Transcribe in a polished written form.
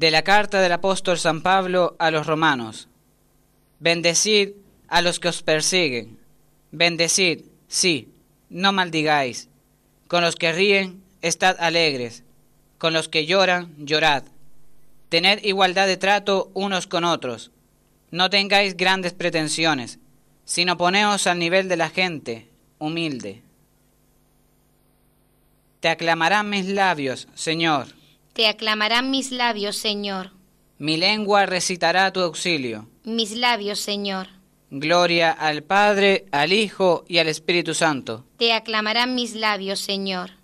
De la carta del apóstol San Pablo a los romanos. Bendecid a los que os persiguen. Bendecid, sí, no maldigáis. Con los que ríen, estad alegres. Con los que lloran, llorad. Tened igualdad de trato unos con otros. No tengáis grandes pretensiones, sino poneos al nivel de la gente, humilde. Te aclamarán mis labios, Señor. Te aclamarán mis labios, Señor. Mi lengua recitará tu auxilio. Mis labios, Señor. Gloria al Padre, al Hijo y al Espíritu Santo. Te aclamarán mis labios, Señor.